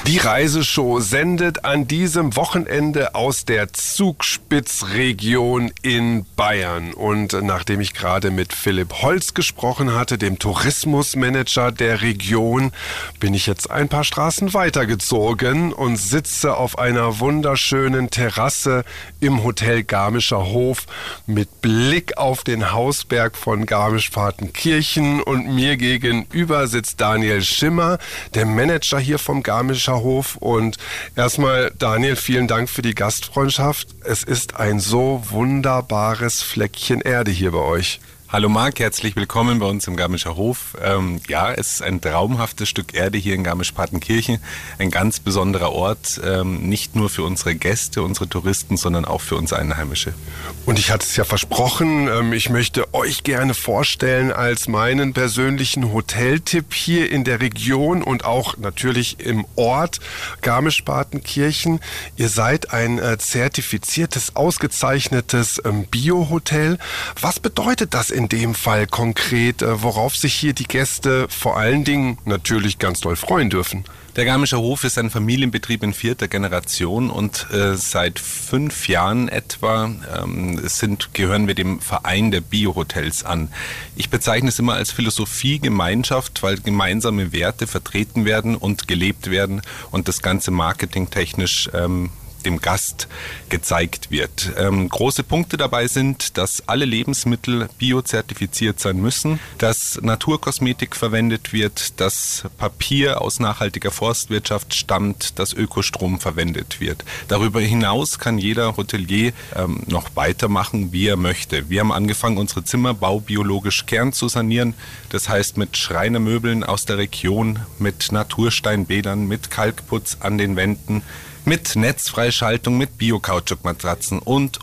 Die Reiseshow sendet an diesem Wochenende aus der Zugspitzregion in Bayern. Und nachdem ich gerade mit Philipp Holz gesprochen hatte, dem Tourismusmanager der Region, bin ich jetzt ein paar Straßen weitergezogen und sitze auf einer wunderschönen Terrasse im Hotel Garmischer Hof mit Blick auf den Hausberg von Garmisch-Partenkirchen. Und mir gegenüber sitzt Daniel Schimmer, der Manager hier vom Garmischer Hof. Und erstmal, Daniel, vielen Dank für die Gastfreundschaft. Es ist ein so wunderbares Fleckchen Erde hier bei euch. Hallo Marc, herzlich willkommen bei uns im Garmischer Hof. Es ist ein traumhaftes Stück Erde hier in Garmisch-Partenkirchen. Ein ganz besonderer Ort, nicht nur für unsere Gäste, unsere Touristen, sondern auch für uns Einheimische. Und ich hatte es ja versprochen, ich möchte euch gerne vorstellen als meinen persönlichen Hoteltipp hier in der Region und auch natürlich im Ort Garmisch-Partenkirchen. Ihr seid ein zertifiziertes, ausgezeichnetes Bio-Hotel. Was bedeutet das in dem Fall konkret, worauf sich hier die Gäste vor allen Dingen natürlich ganz doll freuen dürfen? Der Garmischer Hof ist ein Familienbetrieb in 4. Generation und seit 5 Jahren etwa gehören wir dem Verein der Bio-Hotels an. Ich bezeichne es immer als Philosophie-Gemeinschaft, weil gemeinsame Werte vertreten werden und gelebt werden und das Ganze marketingtechnisch dem Gast gezeigt wird. Große Punkte dabei sind, dass alle Lebensmittel biozertifiziert sein müssen, dass Naturkosmetik verwendet wird, dass Papier aus nachhaltiger Forstwirtschaft stammt, dass Ökostrom verwendet wird. Darüber hinaus kann jeder Hotelier noch weitermachen, wie er möchte. Wir haben angefangen, unsere Zimmer baubiologisch kern zu sanieren. Das heißt mit Schreinermöbeln aus der Region, mit Natursteinbädern, mit Kalkputz an den Wänden, mit Netzfreischaltung, mit Bio-Kautschuk-Matratzen und.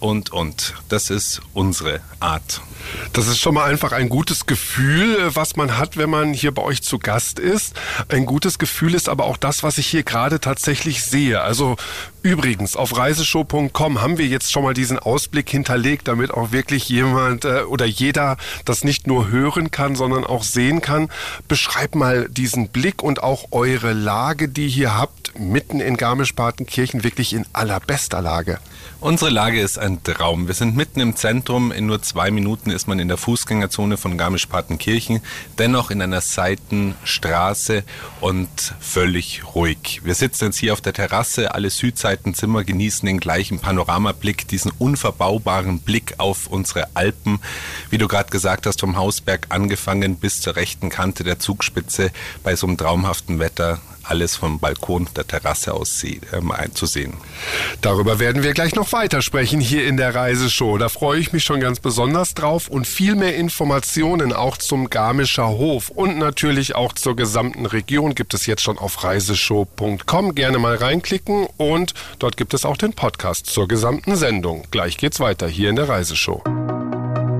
Das ist unsere Art. Das ist schon mal einfach ein gutes Gefühl, was man hat, wenn man hier bei euch zu Gast ist. Ein gutes Gefühl ist aber auch das, was ich hier gerade tatsächlich sehe. Also übrigens, auf reiseshow.com haben wir jetzt schon mal diesen Ausblick hinterlegt, damit auch wirklich jemand oder jeder das nicht nur hören kann, sondern auch sehen kann. Beschreibt mal diesen Blick und auch eure Lage, die ihr hier habt, mitten in Garmisch-Partenkirchen, wirklich in allerbester Lage. Unsere Lage ist ein Traum. Wir sind mitten im Zentrum. In nur 2 Minuten ist man in der Fußgängerzone von Garmisch-Partenkirchen. Dennoch in einer Seitenstraße und völlig ruhig. Wir sitzen jetzt hier auf der Terrasse. Alle Südseitenzimmer genießen den gleichen Panoramablick, diesen unverbaubaren Blick auf unsere Alpen. Wie du gerade gesagt hast, vom Hausberg angefangen bis zur rechten Kante der Zugspitze bei so einem traumhaften Wetter. Alles vom Balkon der Terrasse aus einzusehen. Darüber werden wir gleich noch weitersprechen hier in der Reiseshow. Da freue ich mich schon ganz besonders drauf und viel mehr Informationen auch zum Garmischer Hof und natürlich auch zur gesamten Region gibt es jetzt schon auf reiseshow.com. Gerne mal reinklicken und dort gibt es auch den Podcast zur gesamten Sendung. Gleich geht's weiter hier in der Reiseshow.